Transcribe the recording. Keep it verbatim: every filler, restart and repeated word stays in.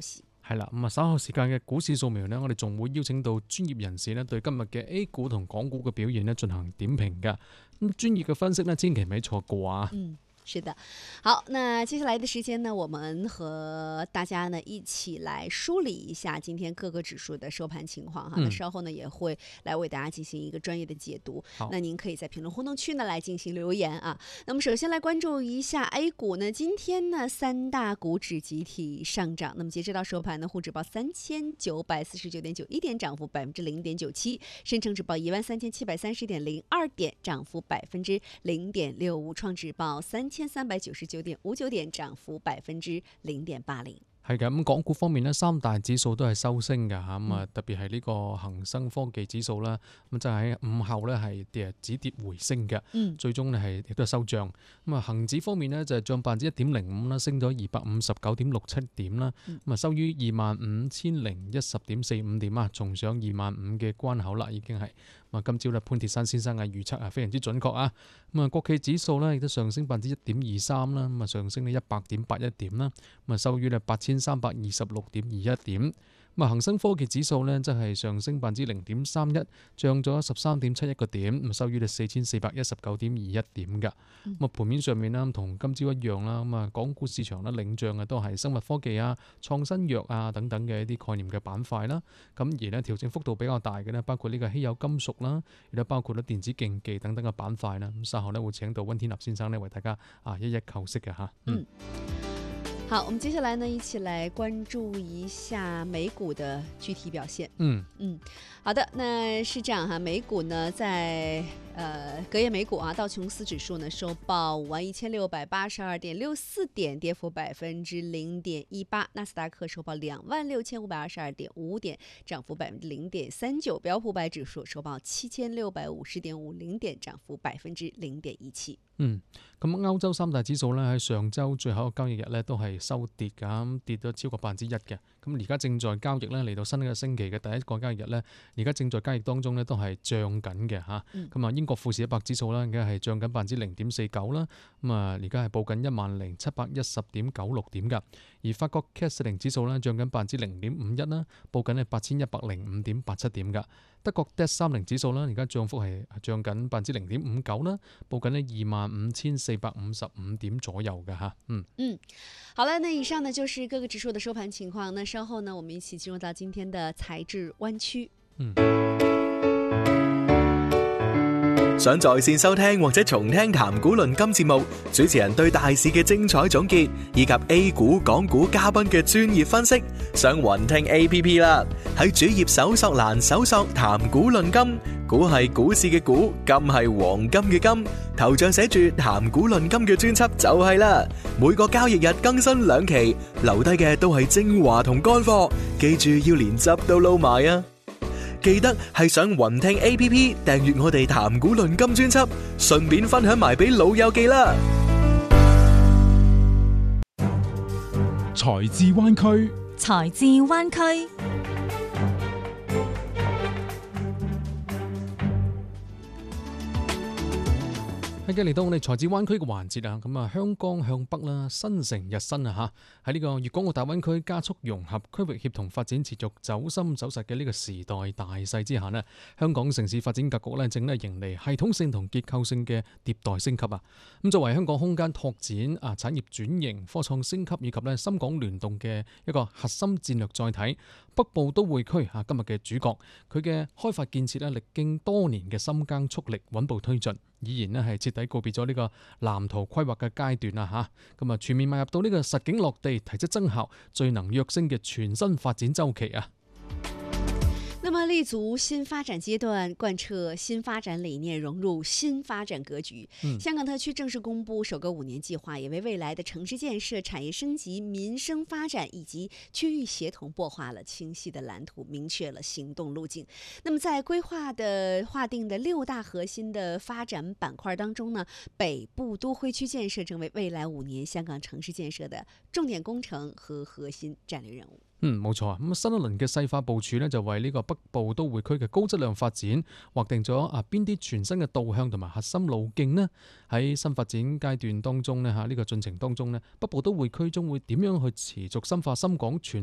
息。 係啦，咁啊稍後時間嘅股市掃描呢，我哋仲會邀請到專業人士呢對今日嘅 A 股同港股嘅表現呢進行點評㗎。咁專業嘅分析呢，千祈唔可以錯過啊！ 嗯。是的，好，那接下來的時間呢，我們和大家呢一起來梳理一下今天各個指數的收盤情況哈。嗯、那稍後呢也會來為大家進行一個專業的解讀。那您可以在評論互動區呢來進行留言啊。那麼首先來關注一下 A 股呢，今天呢三大股指集體上漲。那麼截止到收盤呢，滬指報三千九百四十九點九一點，漲幅百分之零點九七；深成指報一萬三千七百三十點零二點，漲幅百分之零點六五；創指報三千三百九十九點五九點，漲幅百分之零點八零。 係嘅，咁港股方面呢，三大指數都係收升嘅嚇，咁啊特別係呢個恆生科技指數啦，咁就喺午後呢係跌止跌回升嘅， 嗯、 最終呢係亦都係收漲。咁啊恆指方面呢，就係漲百分之一點零五啦，升咗二百五十九點六七點啦，咁啊、嗯、收於二萬五千零一十點四五點啊，重上二萬五嘅關口啦，已經係。咁啊今朝咧潘鐵珊先生嘅預測啊非常之準確啊，咁啊國企指數呢亦都上升百分之一點二三啦，咁啊上升呢一百點八一點啦，咁啊收於呢八千三百二十六點二一點。咁啊恒生科技指數呢，即係上升百分之零點三一，漲咗十三點七一個點，咁收於呢四千四百一十九點二一點㗎。咁啊盤面上面呢，同今朝一樣啦，咁啊港股市場呢領漲嘅都係生物科技啊、創新藥啊等等嘅一啲概念嘅板塊啦。咁而呢調整幅度比較大嘅呢，包括呢個稀有金屬啦，亦都包括呢電子競技等等嘅板塊啦。咁稍後呢會請到溫天納先生呢為大家啊一一構析嘅嚇。嗯。 好，我們接下來呢，一起來關注一下美股的具體表現。 嗯嗯，好的，那是這樣哈，美股呢在呃隔夜美股啊，道瓊斯指數呢收報五萬一千六百八十二點六四點，跌幅百分之零點一八；納斯達克收報兩萬六千五百二十二點五點，漲幅百分之零點三九；標普五百指數收報七千六百五十點五零點，漲幅百分之零點一七。 嗯，咁歐洲三大指數咧喺上週最後一個交易日咧都係收跌㗎，咁跌咗超過百分之一嘅。咁而家正在交易咧，嚟到新一個星期嘅第一個交易日咧，而家正在交易當中咧都係漲緊嘅嚇。咁啊、嗯、英國富時一百指數咧，而家係漲緊百分之零點四九啦。咁啊而家係報緊一萬零七百一十點九六點㗎。而法國 C A C 四零指數咧漲緊百分之零點五一啦，報緊係八千一百零五點八七點㗎。德國 D A X 三零指數啦，而家漲幅係漲緊百分之零點五九啦，報緊呢二萬五千四百五十五點左右嘅嚇。嗯嗯，好了，那以上呢就是各個指數的收盤情況。那稍後呢，我們一起進入到今天的財智灣區。 嗯。 想在線收聽或者重聽談股論金節目，主持人對大市嘅精彩總結，以及 A 股、港股嘉賓嘅專業分析，上雲聽 A P P 啦。喺主頁搜索欄搜索談股論金，股係股市嘅股，金係黃金嘅金，頭像寫住談股論金嘅專輯就係啦。每個交易日更新兩期，留低嘅都係精華同乾貨，記住要連汁都撈埋啊！記得係上雲聽 A P P 訂閱我哋談股論金專輯，順便分享埋俾老友記啦。 財智灣區， 財智灣區。 係嘅，嚟到我哋財智灣區嘅環節啊，咁啊香港向北啦，新城日新啊嚇，喺呢個粵港澳大灣區加速融合、區域協同發展持續走深走實嘅呢個時代大勢之下呢，香港城市發展格局呢正係迎嚟系統性同結構性嘅迭代升級啊！咁作為香港空間拓展啊、產業轉型、科創升級以及呢深港聯動嘅一個核心戰略載體，北部都會區啊今日嘅主角，佢嘅開發建設呢歷經多年嘅深耕速力，穩步推進。依然咧係徹底告別咗呢個藍圖規劃嘅階段啦嚇，咁啊全面邁入到呢個實景落地、提質增效、最能躍升嘅全新發展週期啊！ 那麼立足新發展階段，貫徹新發展理念，融入新發展格局。嗯、香港特區正式公布首個五年計劃，也為未來的城市建設、產業升級、民生發展以及區域協同擘畫了清晰的藍圖，明確了行動路徑。那麼在規劃的劃定的六大核心的發展板塊當中呢，北部都會區建設成為未來五年香港城市建設的重點工程和核心戰略任務。 嗯，冇錯啊！咁新一輪嘅細化部署呢，就為呢個北部都會區嘅高質量發展劃定咗啊邊啲全新嘅導向同埋核心路徑呢？喺新發展階段當中呢，嚇、這、呢個進程當中呢，北部都會區中會點樣去持續深化深港全